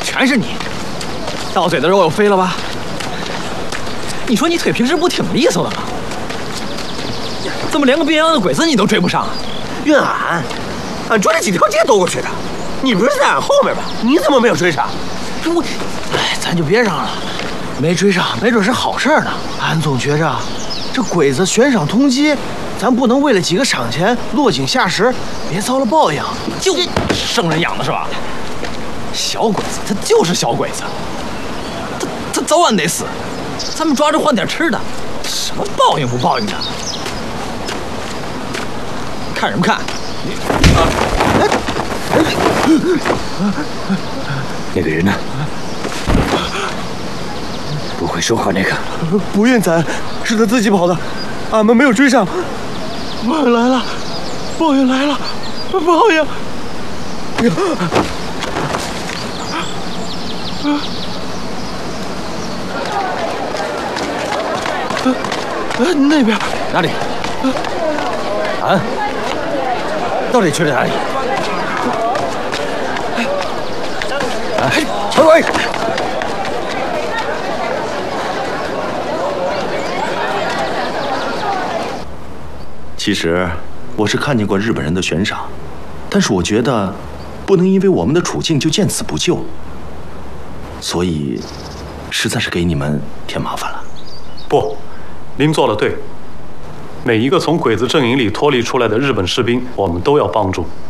全是你！到嘴的肉又飞了吧？你说你腿平时不挺利索的吗？怎么连个边疆的鬼子你都追不上啊？ 云俺追了几条街兜过去的，你不是在俺后面吗？你怎么没有追上？ 我，哎，咱就别嚷了，没追上，没准是好事呢。俺总觉着，这鬼子悬赏通缉，咱不能为了几个赏钱落井下石，别遭了报应。就生人养的是吧？小鬼子他就是小鬼子，他早晚得死，咱们抓着换点吃的，什么报应不报应的？看什么看？ 那个人呢？不会说话那个？ 不怨咱，是他自己跑的，俺们没有追上。报应来了，报应来了，报应！那边哪里？到底去了哪里？陈伟， 其实我是看见过日本人的悬赏，但是我觉得不能因为我们的处境就见死不救，所以实在是给你们添麻烦了。 不，您做得对。每一个从鬼子阵营里脱离出来的日本士兵，我们都要帮助。